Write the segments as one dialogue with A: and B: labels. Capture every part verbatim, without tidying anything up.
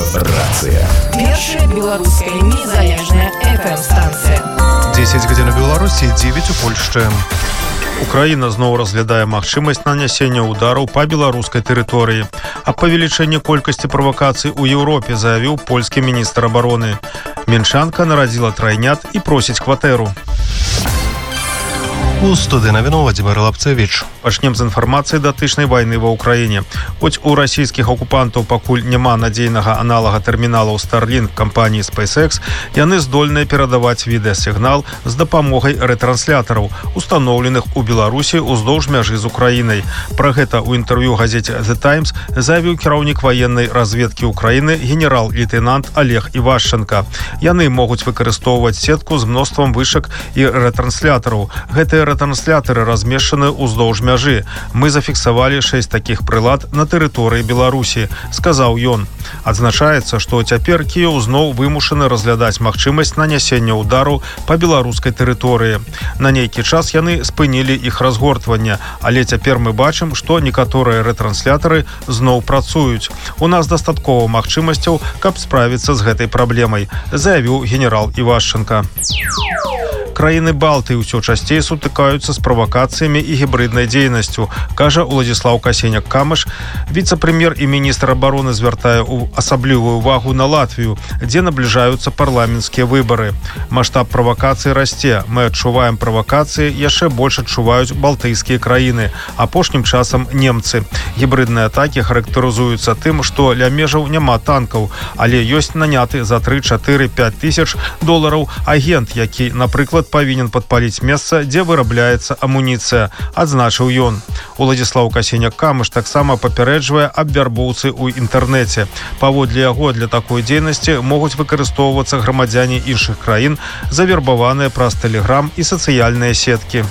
A: Рацыя.
B: Першая беларуская незалежная эф эм-станцыя.
C: дзесяць гадзін у Беларусі, дзевяць у Польшчы. Украіна зноў разглядае магчымасць нанясення удараў па беларускай тэрыторыі. Аб павелічэнні колькасці правакацый у Еўропе заявіў польскі міністр абароны. Менчанка нарадзіла трайнят і просіць кватэру.
D: У студыі навіну Владимир Лапцевич.
C: Пачнем з інфармацыі датычнай вайны ва ўкраіне. Хоць у расійскіх акупантаў пакуль няма надзейнага аналага тэрміналаў Starlink кампаніі SpaceX, яны здольныя перадаваць відэасігнал з дапамогай рэтранслятораў, устаноўленых у Беларусі ўздоўж мяжы з Украінай. Пра гэта ў інтэрв'ю газеце The Times заявіў кіраўнік ваеннай разведкі Украіны генерал-лейтенант Олег Івашченка. Яны могуць выкарыстоўваць сетку з мноствам вышак і рэтранслятораў. Гэтыя рэтрансляторы размешчаны ўздоўж мяжы. Мы зафіксавалі шэсць такіх прылад на тэрыторыі Беларусі, сказаў ён. Адзначаецца, што цяпер Кіеў зноў вымушаны разглядаць магчымасць нанясення удару па беларускай тэрыторыі. На нейкі час яны спынілі іх разгортванне, але цяпер мы бачым, што некаторыя рэтрансляторы зноў працуюць. У нас дастаткова магчымасцяў, каб справіцца з гэтай праблемай, заявіў генерал Івашченка. Краіны Балты ўсё часцей сутыкаюцца з правакацыямі і гібриднай дзейнасцю, кажа Уладзіслаў Касеняк-Камыш. Віцэ-прэм'ер і міністр абароны звяртае асаблівую увагу на Латвію, дзе набліжаюцца парламенцкія выбары. Маштаб правакацый расце. Мы адчуваем правакацыі, яшчэ больш адчуваюць балтыйскія краіны, апошнім часам немцы. Гібридныя атакі характарызуюцца тым, што ля межаў няма танкаў, але ёсць наняты за тры, чатыры, пяць тысяч долараў агент, які, напрыклад, павінен падпаліць месца, дзе вырабляецца амуніцыя, адзначыў ён. Уладзіслаў Касеняк-Камыш таксама папярэджвае аб вярбоўцы ў інтэрнэце. Паводле яго, для такой дзейнасці могуць выкарыстоўвацца грамадзяне іншых краін, завербаваныя праз тэлеграм і сацыяльныя сеткі.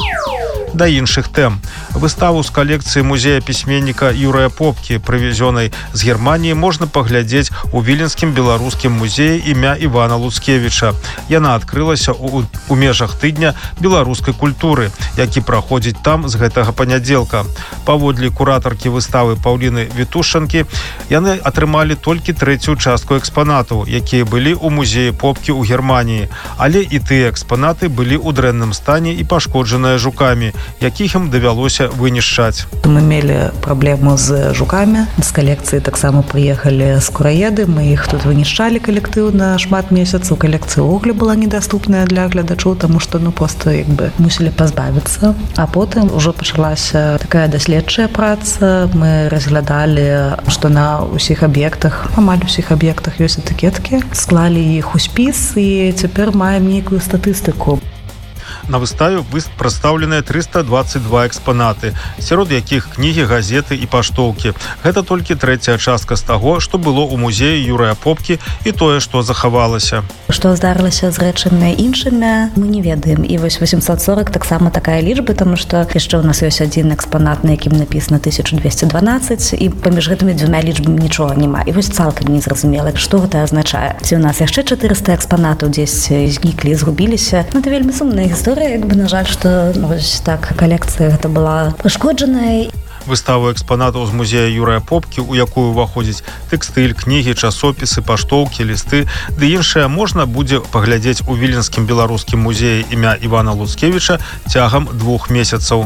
C: Да іншых тэм. Выставу з калекцыі музея пісьменніка Юрыя Попкі, прывезёнай з Германіі, можна паглядзець у Віленскім беларускім музеі імя Івана Луцкевіча. Яна адкрылася ў, у межах тыдня беларускай культуры, які праходзіць там з гэтага панядзелка. Паводле куратаркі выставы Паўліны Вітушчанкі, яны атрымалі толькі трэцюю частку экспанатаў, якія былі ў музеі Попкі ў Германіі. Але і тыя экспанаты былі ў дрэнным стане і пашкоджаныя жукамі, якіх ім давялося вынішчаць.
E: Мы мелі праблему з жукамі. З калекцыі таксама прыехалі скураеды. Мы іх тут вынішчалі калектыўна шмат месяцаў. Калекцыя ўвогуле была недаступная для глядачоў, таму што ну проста як бы мусілі пазбавіцца. А потым ужо пачалася такая даследчая праца. Мы разглядалі, што на ўсіх аб'ектах, амаль усіх аб'ектах ёсць этыкеткі. Склалі іх у спіс і цяпер маем нейкую статыстыку.
C: На выставе прадстаўленыя трыста дваццаць два экспанаты, сярод якіх кнігі, газеты і паштоўкі. Гэта толькі трэцяя частка з таго, што было ў музеі Юрыя Попкі і тое, што захавалася.
F: Што здарылася з рэчамі іншымі, мы не ведаем. І вось восемьсот сорок таксама такая лічба, таму што яшчэ ў нас ёсць адзін экспанат, на якім напісана тысяча двести дванадцаць, і паміж гэтымі дзвюма лічбамі нічога няма. І вось цалкам незразумела, што гэта азначае. Ці ў нас яшчэ чатырыста экспанатаў дзесь зніклі, згубіліся. Ну, это вельмі сумная гісторыя. Як бы, на жаль, што ну, вось так калекцыя гэта была пашкоджаная.
C: Выставу экспанатаў з музея Юрыя Попкі, у якую ўваходзіць тэкстыль, кнігі, часопісы, паштоўкі, лісты, ды іншае можна будзе паглядзець у Віленскім беларускім музеі імя Івана Луцкевіча цягам двух месяцаў.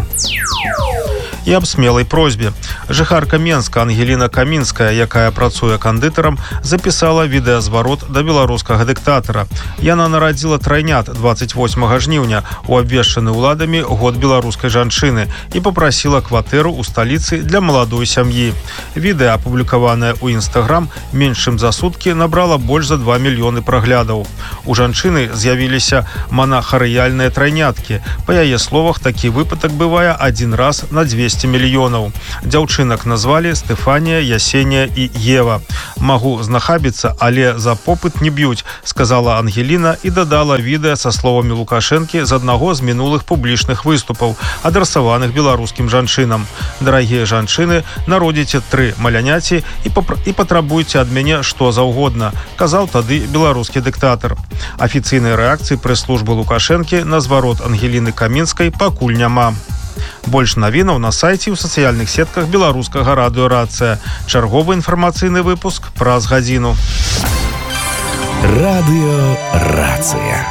C: І аб смелай просьбе. Жыхарка Менска Ангеліна Камінская, якая працуе кандытарам, запісала відэазварот да беларускага дыктатара. Яна нарадзіла трайнят дваццаць восьмага жніўня у абвешчаны ўладамі год беларускай жанчыны і папрасіла кватэру ў сталіцы для маладой сям'і. Відэа, апублікаванае ў Інстаграм, менш чым за суткі набрала больш за два мільёны праглядаў. У жанчыны з'явіліся манахарыяльныя трайняткі. Па яе словах, такі выпадак бывае адзін раз на двести мільёнаў. Дзяўчынак назвалі Стэфанія, Ясенія і Ева. Магу знахабіцца, але за попыт не б'юць, сказала Ангеліна і дадала відэа са словамі Лукашэнкі з аднаго з мінулых публічных выступаў, адрасаваных беларускім жанчынам. Дарагія жанчыны, народзіце тры маляняці і, папр... і патрабуйце ад мяне што заўгодна, казаў тады беларускі дыктатар. Афіцыйнай рэакцыі прэс-службы Лукашэнкі на зварот Ангеліны Камінскай пакуль няма. Больш навінаў на сайце і ў сацыяльных сетках беларускага радыёрацыя. Чарговы інфармацыйны выпуск праз гадзіну.
A: Радыёрацыя.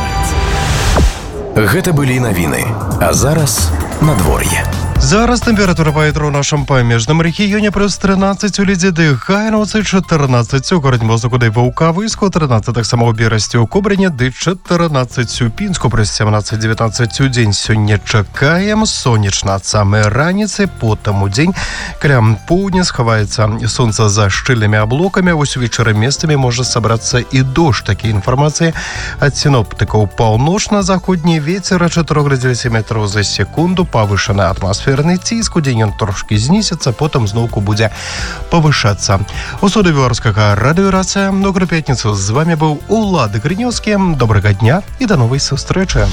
A: Гэта былі навіны, а зараз надвор'е.
D: Зараз тэмпература паветра ў нашым памежным рэгіёне плюс трынаццаць у Ледзяды, Гайнаўцы чатырнаццаць у горадзе Мозыку ды Ваўкавыску, трынаццаць таксама ў Берасці ў Кобрыне ды чатырнаццаць у Пінску, плюс сямнаццаць дзевятнаццаць у дзень. Сёння чакаем сонечна ад самай раніцы, потым у дзень каля поўдня схаваецца сонца за шчыльнымі аблокамі, вось увечары месцамі можа сабрацца і дождж. Такія інфармацыі ад сіноптыкаў. Паўночна-заходні вецер чатырох да дзевяці метраў за секунду, павышаны атмасфера ціск, удзень ён трошкі знісіцца, потым зноўку будзе павышацца. У студыі беларускага радыёрацыя добрую пятніцу. З вами быў Улад Грынёўскі. Добрага дня і да новай сустрэчы.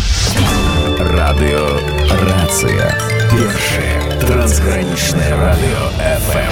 A: Радыёрацыя. Першае трансгранічнае радыё эф эм.